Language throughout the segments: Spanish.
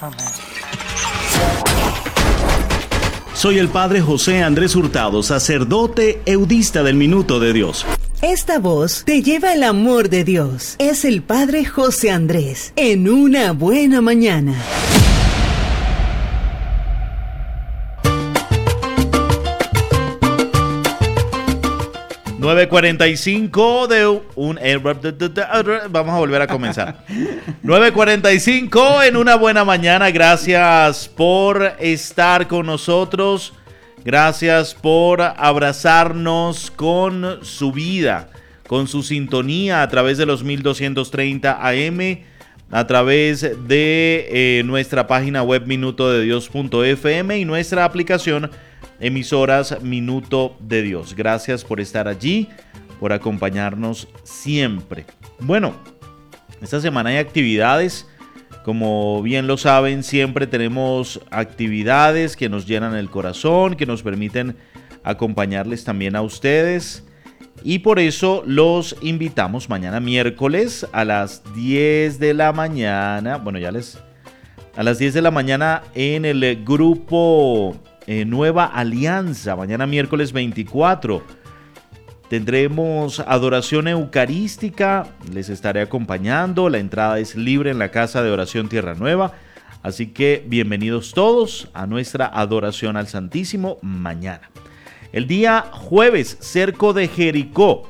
Amén. Soy el Padre José Andrés Hurtado, sacerdote eudista del Minuto de Dios. Esta voz te lleva el amor de Dios. Es el Padre José Andrés, en una buena mañana. Vamos a volver a comenzar. 9:45 en una buena mañana. Gracias por estar con nosotros. Gracias por abrazarnos con su vida, con su sintonía a través de los 1230 AM, a través de nuestra página web minutodedios.fm y nuestra aplicación Emisoras Minuto de Dios. Gracias por estar allí, por acompañarnos siempre. Bueno, esta semana hay actividades. Como bien lo saben, siempre tenemos actividades que nos llenan el corazón, que nos permiten acompañarles también a ustedes. Y por eso los invitamos mañana miércoles a las 10 de la mañana. Bueno, a las 10 de la mañana en el grupo Nueva Alianza. Mañana miércoles 24. Tendremos adoración eucarística, les estaré acompañando, la entrada es libre en la Casa de Oración Tierra Nueva, así que bienvenidos todos a nuestra adoración al Santísimo mañana. El día jueves, Cerco de Jericó.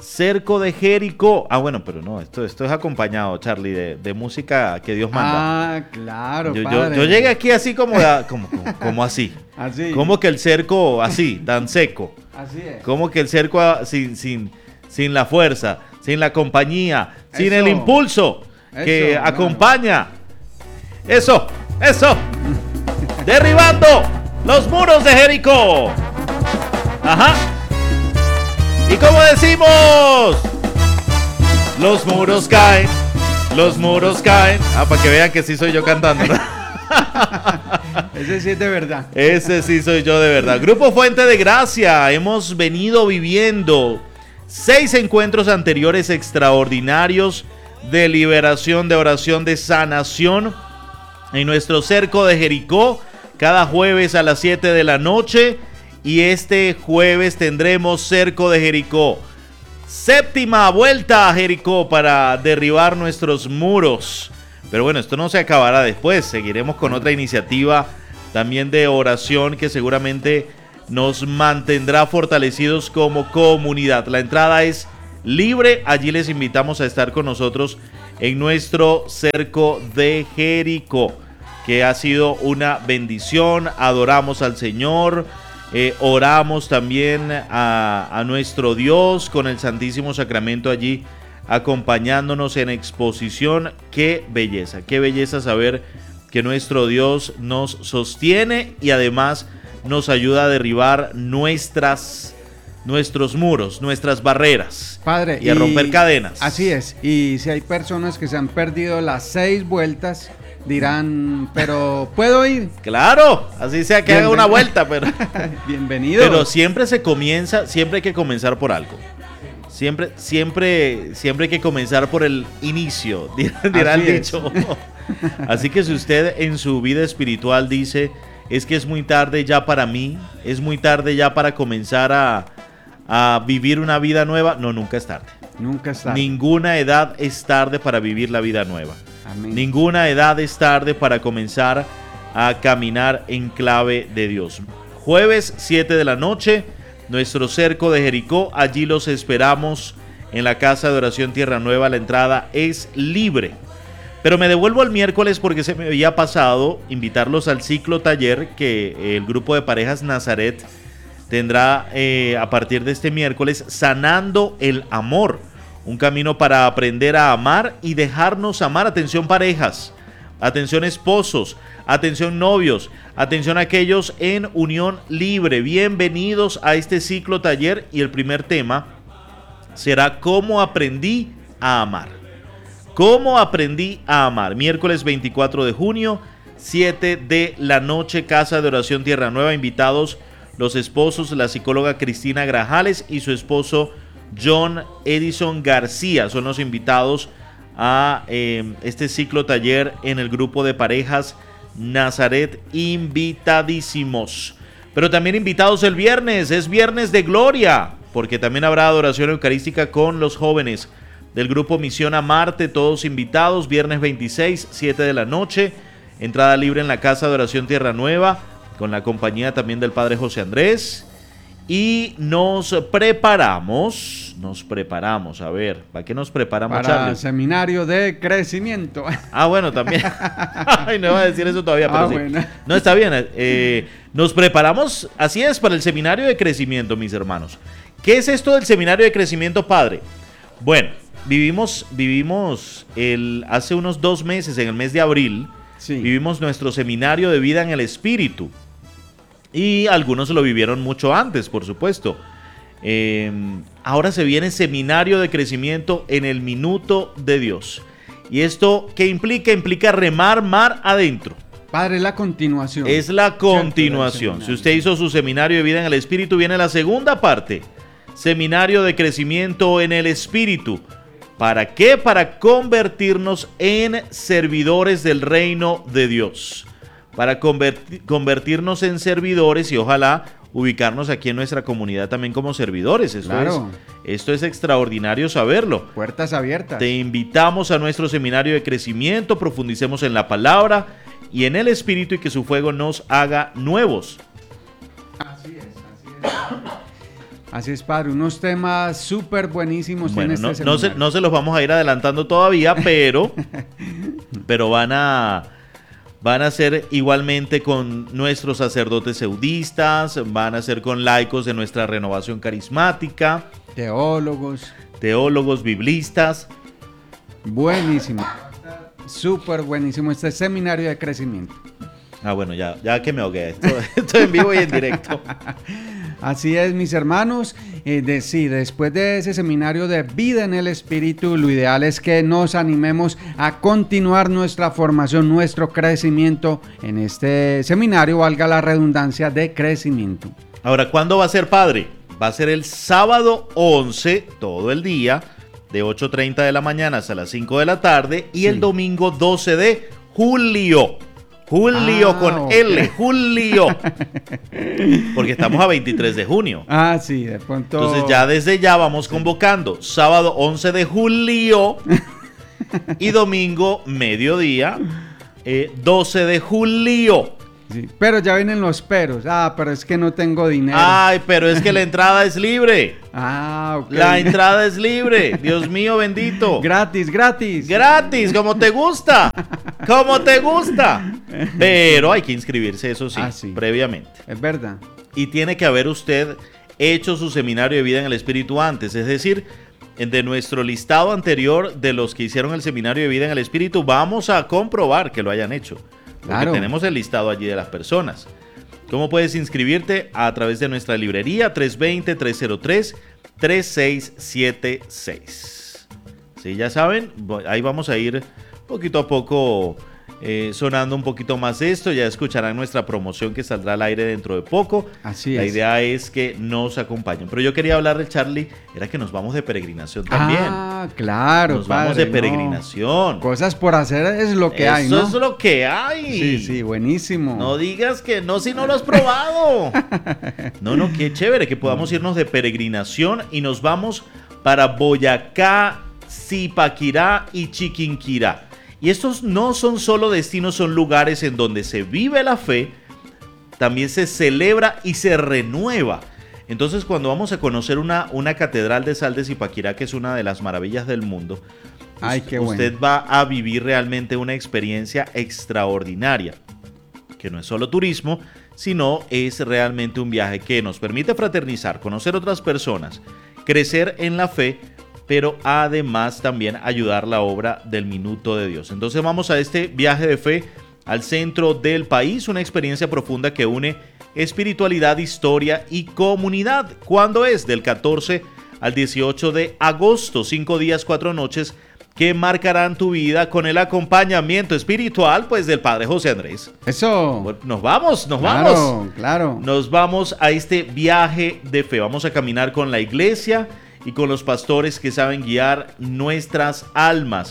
Bueno, pero no, esto es acompañado, Charlie, de música que Dios manda. Ah, claro, yo llegué aquí así como así. Así. Como que el cerco así, tan seco. Así es. Como que el cerco sin la fuerza, sin la compañía, sin el impulso que acompaña. Eso. Derribando los muros de Jericó. Ajá. ¿Y cómo decimos? Los muros caen. Para que vean que sí soy yo cantando, ¿no? Ese sí es de verdad. Ese sí soy yo de verdad. Grupo Fuente de Gracia. Hemos venido viviendo 6 encuentros anteriores extraordinarios de liberación, de oración, de sanación en nuestro cerco de Jericó, cada jueves a las 7 de la noche. Y este jueves tendremos cerco de Jericó. 7ª vuelta a Jericó para derribar nuestros muros. Pero bueno, esto no se acabará después. Seguiremos con otra iniciativa también de oración que seguramente nos mantendrá fortalecidos como comunidad. La entrada es libre. Allí les invitamos a estar con nosotros en nuestro cerco de Jericó, que ha sido una bendición. Adoramos al Señor. Oramos también a nuestro Dios con el Santísimo Sacramento allí acompañándonos en exposición. Qué belleza saber que nuestro Dios nos sostiene y además nos ayuda a derribar nuestros muros, nuestras barreras, Padre, y a romper cadenas. Así es, y si hay personas que se han perdido las 6 vueltas, dirán, pero ¿puedo ir? Claro, así sea que haga una vuelta, pero bienvenido. Pero siempre hay que comenzar por algo. Siempre hay que comenzar por el inicio, dirá el dicho. Así que si usted en su vida espiritual dice, es que es muy tarde ya para mí, es muy tarde ya para comenzar a vivir una vida nueva, no, nunca es tarde. Nunca es tarde. Ninguna edad es tarde para vivir la vida nueva. Amén. Ninguna edad es tarde para comenzar a caminar en clave de Dios. Jueves 7 de la noche, nuestro cerco de Jericó. Allí los esperamos en la Casa de Oración Tierra Nueva. La entrada es libre. Pero me devuelvo al miércoles porque se me había pasado invitarlos al ciclo taller que el grupo de parejas Nazaret tendrá a partir de este miércoles, Sanando el Amor. Un camino para aprender a amar y dejarnos amar. Atención parejas, atención esposos, atención novios, atención a aquellos en unión libre. Bienvenidos a este ciclo taller y el primer tema será ¿Cómo aprendí a amar? ¿Cómo aprendí a amar? Miércoles 24 de junio, 7 de la noche, Casa de Oración Tierra Nueva. Invitados los esposos, la psicóloga Cristina Grajales y su esposo John Edison García. Son los invitados a este ciclo taller en el grupo de parejas Nazaret, invitadísimos. Pero también invitados el viernes, es viernes de gloria, porque también habrá adoración eucarística con los jóvenes del grupo Misión a Marte, todos invitados, viernes 26, 7 de la noche, entrada libre en la Casa de Oración Tierra Nueva, con la compañía también del Padre José Andrés. Y nos preparamos, a ver, ¿para qué nos preparamos, para Charlie? seminario de crecimiento. Ah, bueno, también. Ay, no iba a decir eso todavía, pero sí. Bueno. No, está bien. Nos preparamos, así es, para el seminario de crecimiento, mis hermanos. ¿Qué es esto del seminario de crecimiento, padre? Bueno, vivimos hace unos 2 meses, en el mes de abril, Sí. vivimos nuestro seminario de vida en el Espíritu. Y algunos lo vivieron mucho antes, por supuesto. Ahora se viene seminario de crecimiento en el minuto de Dios. ¿Y esto qué implica? Implica remar mar adentro. Padre, la continuación. Es la continuación. Si usted hizo su seminario de vida en el Espíritu, viene la segunda parte. Seminario de crecimiento en el Espíritu. ¿Para qué? Para convertirnos en servidores del reino de Dios. Para convertirnos en servidores y ojalá ubicarnos aquí en nuestra comunidad también como servidores. Esto es extraordinario saberlo. Puertas abiertas. Te invitamos a nuestro seminario de crecimiento, profundicemos en la palabra y en el Espíritu y que su fuego nos haga nuevos. Así es. Así es, padre. Unos temas súper buenísimos Bueno, en este seminario. no se los vamos a ir adelantando todavía, pero van a ser igualmente con nuestros sacerdotes eudistas, van a ser con laicos de nuestra renovación carismática, teólogos, biblistas. Buenísimo. Súper buenísimo este seminario de crecimiento. Ah, bueno, ya que me ahogué. Esto en vivo y en directo. Así es, mis hermanos. Después de ese seminario de vida en el Espíritu, lo ideal es que nos animemos a continuar nuestra formación, nuestro crecimiento en este seminario, valga la redundancia, de crecimiento. Ahora, ¿cuándo va a ser, padre? Va a ser el sábado 11, todo el día, de 8:30 de la mañana hasta las 5 de la tarde, y el domingo 12 de julio. Julio con L, julio. Porque estamos a 23 de junio. Ah, sí, de pronto. Entonces ya desde ya vamos convocando. Sábado 11 de julio y domingo mediodía 12 de julio. Sí, pero ya vienen los peros. Pero es que no tengo dinero. Ay, pero es que la entrada es libre. Ok. La entrada es libre. Dios mío bendito. Gratis. Gratis, como te gusta. Como te gusta. Pero hay que inscribirse, eso sí, previamente. Es verdad. Y tiene que haber usted hecho su seminario de vida en el Espíritu antes. Es decir, de nuestro listado anterior de los que hicieron el seminario de vida en el Espíritu, vamos a comprobar que lo hayan hecho. Porque tenemos el listado allí de las personas. ¿Cómo puedes inscribirte? A través de nuestra librería 320-303-3676. Sí, ya saben, ahí vamos a ir poquito a poco sonando un poquito más de esto. Ya escucharán nuestra promoción que saldrá al aire dentro de poco. Así La es. idea es que nos acompañen. Pero yo quería hablarle, Charlie, era que nos vamos de peregrinación también. Claro, nos vamos de peregrinación. Cosas por hacer es lo que hay, ¿no? Eso es lo que hay. Sí, buenísimo. No digas que no si no lo has probado. No, qué chévere que podamos irnos de peregrinación y nos vamos para Boyacá, Zipaquirá y Chiquinquirá. Y estos no son solo destinos, son lugares en donde se vive la fe, también se celebra y se renueva. Entonces, cuando vamos a conocer una catedral de sal de Zipaquirá, que es una de las maravillas del mundo, usted va a vivir realmente una experiencia extraordinaria, que no es solo turismo, sino es realmente un viaje que nos permite fraternizar, conocer otras personas, crecer en la fe, pero además también ayudar la obra del Minuto de Dios. Entonces vamos a este viaje de fe al centro del país, una experiencia profunda que une espiritualidad, historia y comunidad. ¿Cuándo es? Del 14 al 18 de agosto, 5 días, 4 noches, que marcarán tu vida con el acompañamiento espiritual, pues, del Padre José Andrés. Eso. Bueno, nos vamos. Claro. Nos vamos a este viaje de fe. Vamos a caminar con la iglesia y con los pastores que saben guiar nuestras almas.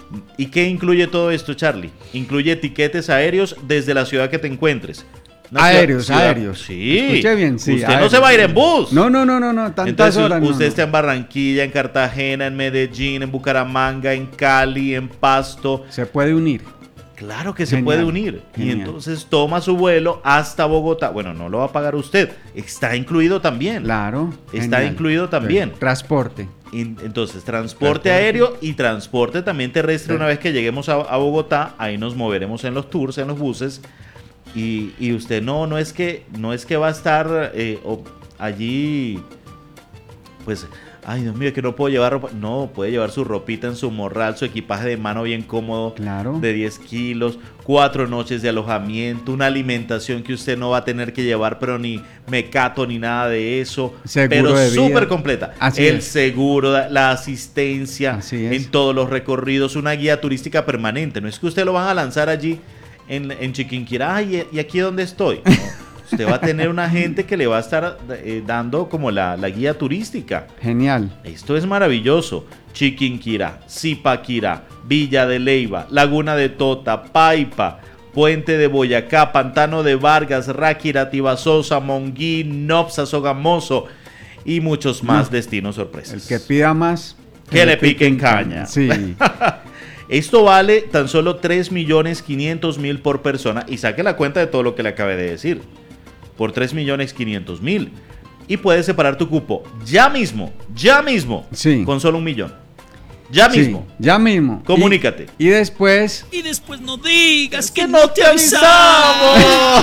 ¿Y qué incluye todo esto, Charlie? Incluye tiquetes aéreos desde la ciudad que te encuentres. Aéreos. Sí. Escuché bien, sí. Usted aéreos. no se va a ir en bus. No, tantas Entonces, horas. usted no. está en Barranquilla, en Cartagena, en Medellín, en Bucaramanga, en Cali, en Pasto. Se puede unir. Claro que se Genial, puede unir. Y genial. entonces toma su vuelo hasta Bogotá. Bueno, no lo va a pagar usted. Está incluido también. Claro. Está genial. incluido también. Transporte. Entonces, transporte aéreo y transporte también terrestre. Una vez que lleguemos a Bogotá, ahí nos moveremos en los tours, en los buses. Y usted no es que va a estar allí, pues, ay Dios mío, que no puedo llevar ropa. No, puede llevar su ropita en su morral, su equipaje de mano bien cómodo, Claro. de 10 kilos, 4 noches de alojamiento, una alimentación que usted no va a tener que llevar, pero ni mecato ni nada de eso, Seguro pero de vida. súper completa. Así El es. seguro, la asistencia Así es. en todos los recorridos, una guía turística permanente. No es que usted lo van a lanzar allí en Chiquinquirá y aquí donde estoy. No, usted va a tener una gente que le va a estar dando como la guía turística. Genial. Esto es maravilloso. Chiquinquirá, Zipaquirá, Villa de Leyva, Laguna de Tota, Paipa, Puente de Boyacá, Pantano de Vargas, Ráquira, Tibasosa, Monguí, Nopsa, Sogamoso y muchos más destinos sorpresas. El que pida más. Que le piquen caña. Sí. Esto vale tan solo 3.500.000 por persona y saque la cuenta de todo lo que le acabé de decir. Por 3.500.000. Y puedes separar tu cupo ya mismo, Sí. con solo 1 millón. Ya Sí, mismo. ya mismo. Comunícate. Y después. Y después no digas que no te avisamos.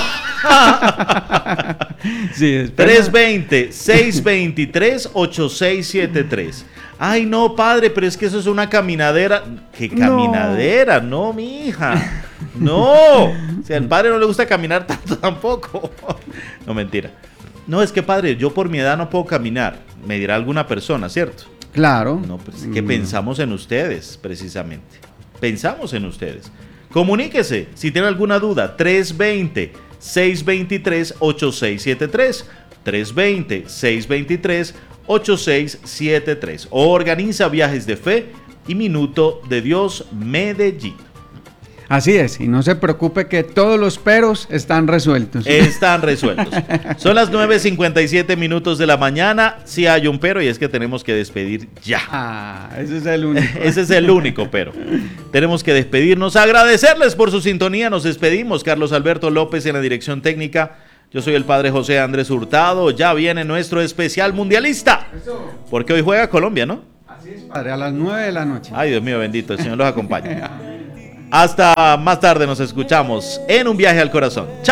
Sí, después. 320-623-8673. Ay, no, padre, pero es que eso es una caminadera. ¿Qué caminadera? No, mi hija. No. Si al padre no le gusta caminar tanto tampoco. No, mentira. No, es que padre, yo por mi edad no puedo caminar. Me dirá alguna persona, ¿cierto? Claro. No, pues es que pensamos en ustedes, precisamente. Pensamos en ustedes. Comuníquese si tiene alguna duda. 320-623-8673. 320-623-8673. Organiza Viajes de Fe y Minuto de Dios Medellín. Así es. Y no se preocupe que todos los peros están resueltos. Están resueltos. Son las 9:57 minutos de la mañana. Sí hay un pero y es que tenemos que despedir ya. Ese es el único. Ese es el único pero. Tenemos que despedirnos. Agradecerles por su sintonía. Nos despedimos. Carlos Alberto López en la dirección técnica. Yo soy el padre José Andrés Hurtado. Ya viene nuestro especial mundialista. Porque hoy juega Colombia, ¿no? Así es, padre, a las 9 de la noche. Ay, Dios mío, bendito. El Señor los acompañe. Hasta más tarde nos escuchamos en Un Viaje al Corazón. Chao.